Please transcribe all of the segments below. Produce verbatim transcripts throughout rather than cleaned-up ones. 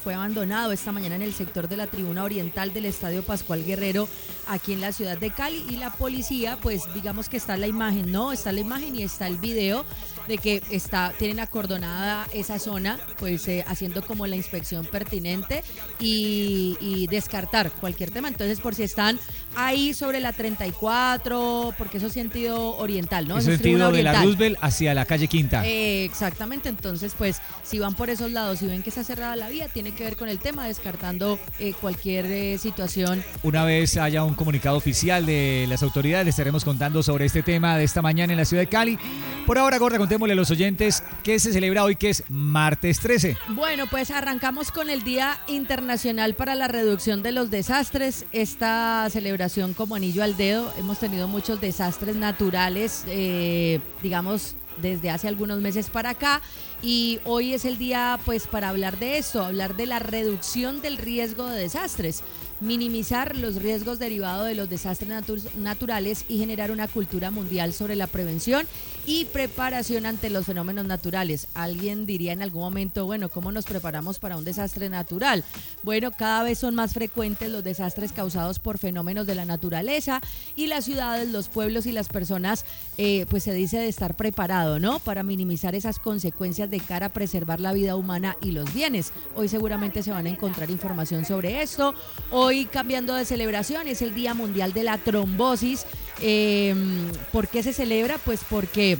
fue abandonado esta mañana en el sector de la tribuna oriental del Estadio Pascual Guerrero, aquí en la ciudad de Cali, y la policía, pues digamos que está la imagen, ¿no? Está la imagen y está el video de que está, tienen acordonada esa zona, pues eh, haciendo como la inspección pertinente y, y descartar cualquier tema. Entonces, por si están ahí sobre la treinta y cuatro, porque eso es sentido oriental, ¿no? Eso es sentido de la Roosevelt hacia la calle Quinta. Eh, exactamente, entonces pues si van por esos lados y ven que está cerrada la vía, tiene que ver con el tema, descartando eh, cualquier eh, situación. Una vez haya un comunicado oficial de las autoridades, estaremos contando sobre este tema de esta mañana en la ciudad de Cali. Por ahora, Gorda, contémosle a los oyentes qué se celebra hoy, que es martes trece. Bueno, pues arrancamos con el Día Internacional para la Reducción de los Desastres. Esta celebración como anillo al dedo, hemos tenido muchos desastres naturales, eh, digamos, desde hace algunos meses para acá, y hoy es el día pues para hablar de esto, hablar de la reducción del riesgo de desastres, minimizar los riesgos derivados de los desastres natu- naturales y generar una cultura mundial sobre la prevención y preparación ante los fenómenos naturales. Alguien diría en algún momento, bueno, ¿cómo nos preparamos para un desastre natural? Bueno, cada vez son más frecuentes los desastres causados por fenómenos de la naturaleza, y las ciudades, los pueblos y las personas, eh, pues se dice de estar preparado, ¿no? Para minimizar esas consecuencias de cara a preservar la vida humana y los bienes. Hoy seguramente se van a encontrar información sobre esto. Hoy, cambiando de celebración, es el Día Mundial de la Trombosis. Eh, ¿Por qué se celebra? Pues porque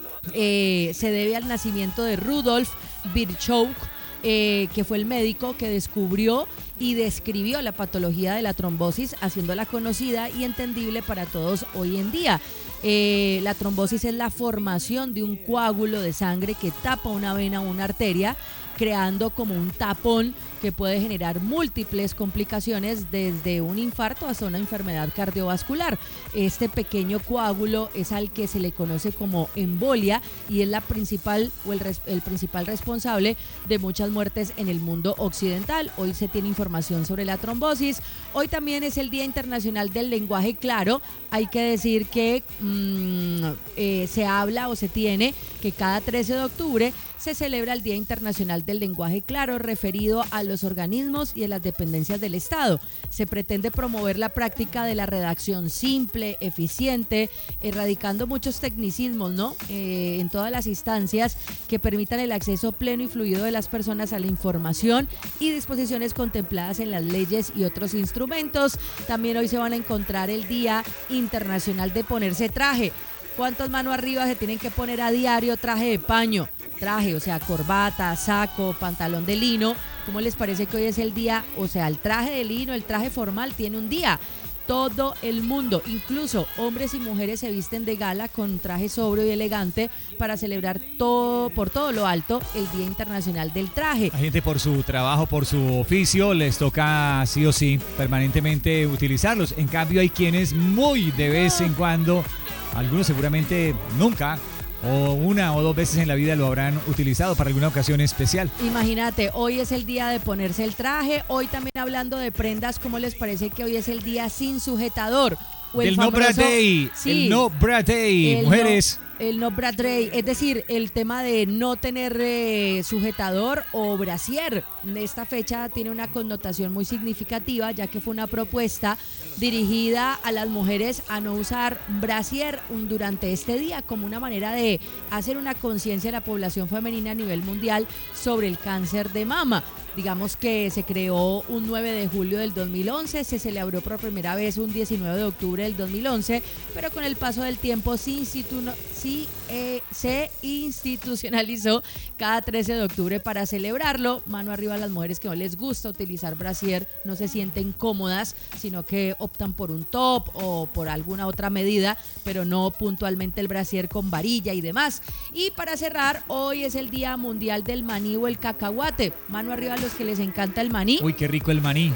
eh, se debe al nacimiento de Rudolf Virchow, eh, que fue el médico que descubrió y describió la patología de la trombosis, haciéndola conocida y entendible para todos hoy en día. Eh, la trombosis es la formación de un coágulo de sangre que tapa una vena o una arteria, creando como un tapón que puede generar múltiples complicaciones, desde un infarto hasta una enfermedad cardiovascular. Este pequeño coágulo es al que se le conoce como embolia y es la principal o el, res, el principal responsable de muchas muertes en el mundo occidental. Hoy se tiene información sobre la trombosis. Hoy también es el Día Internacional del Lenguaje Claro. Hay que decir que mmm, eh, se habla o se tiene que cada trece de octubre se celebra el Día Internacional del Lenguaje Claro, referido a los organismos y a las dependencias del Estado. Se pretende promover la práctica de la redacción simple, eficiente, erradicando muchos tecnicismos, ¿no? Eh, en todas las instancias que permitan el acceso pleno y fluido de las personas a la información y disposiciones contempladas en las leyes y otros instrumentos. También hoy se van a encontrar el Día Internacional de ponerse traje. ¿Cuántos manos arriba se tienen que poner a diario traje de paño? Traje, o sea, corbata, saco, pantalón de lino. ¿Cómo les parece que hoy es el día? O sea, el traje de lino, el traje formal tiene un día. Todo el mundo, incluso hombres y mujeres, se visten de gala con traje sobrio y elegante para celebrar todo, por todo lo alto, el Día Internacional del Traje. La gente, por su trabajo, por su oficio, les toca sí o sí permanentemente utilizarlos. En cambio, hay quienes muy de vez en cuando, algunos seguramente nunca, o una o dos veces en la vida lo habrán utilizado para alguna ocasión especial. Imagínate, hoy es el día de ponerse el traje. Hoy también, hablando de prendas, ¿cómo les parece que hoy es el día sin sujetador? O el, el famoso, no bra day, sí, el no bra day, el mujeres. No, el no bra day, es decir, el tema de no tener eh, sujetador o brasier. Esta fecha tiene una connotación muy significativa, ya que fue una propuesta dirigida a las mujeres a no usar brasier durante este día, como una manera de hacer una conciencia a la población femenina a nivel mundial sobre el cáncer de mama. Digamos que se creó un nueve de julio del dos mil once, se celebró por primera vez un diecinueve de octubre del dos mil once, pero con el paso del tiempo se, institu- sí, eh, se institucionalizó cada trece de octubre para celebrarlo. Mano arriba a las mujeres que no les gusta utilizar brasier, no se sienten cómodas, sino que optan por un top o por alguna otra medida, pero no puntualmente el brasier con varilla y demás. Y para cerrar, hoy es el Día Mundial del Maní o el Cacahuate. Mano arriba a los que les encanta el maní. Uy, qué rico el maní.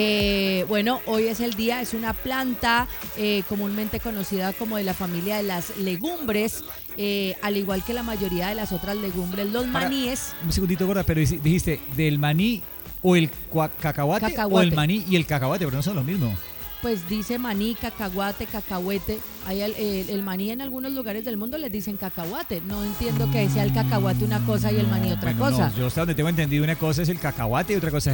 Eh, bueno, hoy es el día, es una planta eh, comúnmente conocida como de la familia de las legumbres, eh, al igual que la mayoría de las otras legumbres, los Para, maníes. Un segundito, Gorda, pero dijiste del maní o el cua- cacahuate, cacahuate o el maní y el cacahuate, pero no son lo mismo. Pues dice maní, cacahuate, cacahuete. Hay el, el, el maní en algunos lugares del mundo les dicen cacahuate. No entiendo que sea el cacahuate una cosa y el maní otra bueno, cosa. No, yo hasta donde tengo entendido, una cosa es el cacahuate y otra cosa es